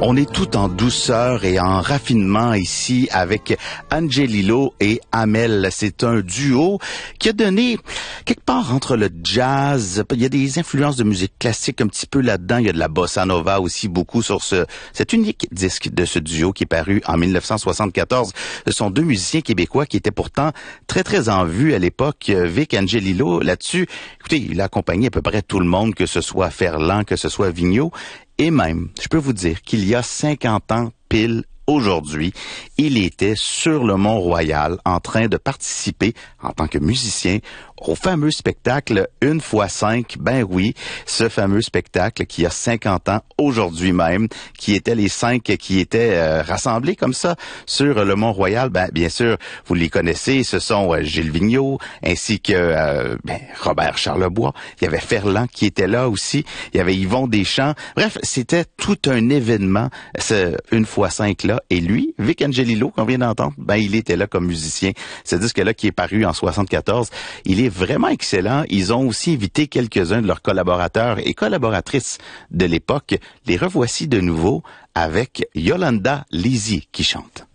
On est tout en douceur et en raffinement ici avec Angelillo et Amel. C'est un duo qui a donné quelque part entre le jazz, il y a des influences de musique classique un petit peu là-dedans, il y a de la bossa nova aussi beaucoup sur cet unique disque de ce duo qui est paru en 1974. Ce sont deux musiciens québécois qui étaient pourtant très très en vue à l'époque. Vic Angelillo là-dessus, écoutez, il a accompagné à peu près tout le monde, que ce soit Ferland, que ce soit Vigneault. Et même, je peux vous dire qu'il y a 50 ans pile aujourd'hui, il était sur le Mont-Royal en train de participer en tant que musicien au fameux spectacle 1x5. Ben oui, ce fameux spectacle qui a 50 ans aujourd'hui même, qui étaient les 5 qui étaient rassemblés comme ça sur le Mont-Royal. Ben bien sûr, vous les connaissez, ce sont Gilles Vigneault ainsi que Robert Charlebois. Il y avait Ferland qui était là aussi. Il y avait Yvon Deschamps. Bref, c'était tout un événement, ce 1x5 là. Et lui, Vic Angelillo, qu'on vient d'entendre, ben il était là comme musicien. Ce disque-là qui est paru en 74, il est vraiment excellent. Ils ont aussi invité quelques-uns de leurs collaborateurs et collaboratrices de l'époque. Les revoici de nouveau avec Yolanda Lisi qui chante.